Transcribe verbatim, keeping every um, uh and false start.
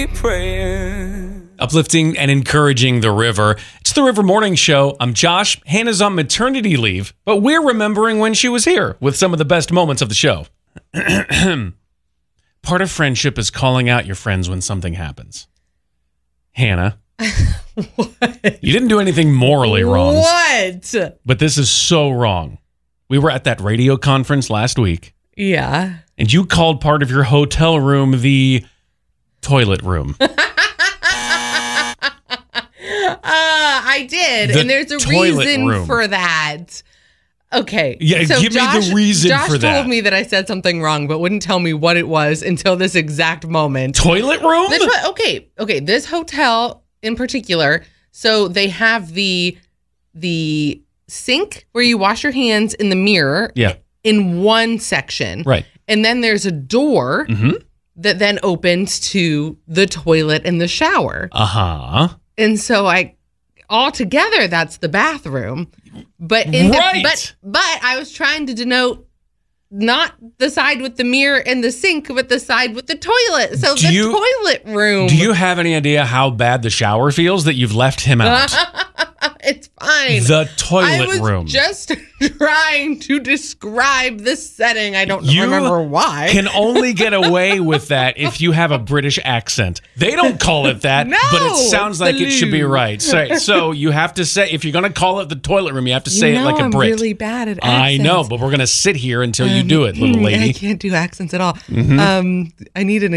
praying. Uplifting and encouraging the river. It's the River Morning Show. I'm Josh. Hannah's on maternity leave, but we're remembering when she was here with some of the best moments of the show. Part of friendship is calling out your friends when something happens. Hannah. What? You didn't do anything morally wrong. What? But this is so wrong. We were at that radio conference last week. Yeah. And you called part of your hotel room the toilet room. Uh, I did, The and there's a toilet reason room. for that. Okay. Yeah, so give Josh, me the reason Josh for that. Josh told me that I said something wrong, but wouldn't tell me what it was until this exact moment. Toilet room? The to- okay, okay. This hotel in particular, so they have the the sink where you wash your hands in the mirror. Yeah. In one section. Right. And then there's a door Mm-hmm. that then opens to the toilet and the shower. Uh-huh. And so I, all together, that's the bathroom. But in Right. the, but but I was trying to denote not the side with the mirror and the sink, but the side with the toilet. So Do the you- toilet room. Do you have any idea how bad the shower feels that you've left him out? It's fine. The toilet I was room. just trying to describe the setting. I don't You remember why. Can only get away with that if you have a British accent. They don't call it that, No, but it sounds like the it should be loo. right. So, so you have to say, if you're going to call it the toilet room, you have to You say know it like a I'm Brit. really bad at I accents. know, but we're going to sit here until you do it, little I lady. can't do accents at all. Mhm. Um, I need an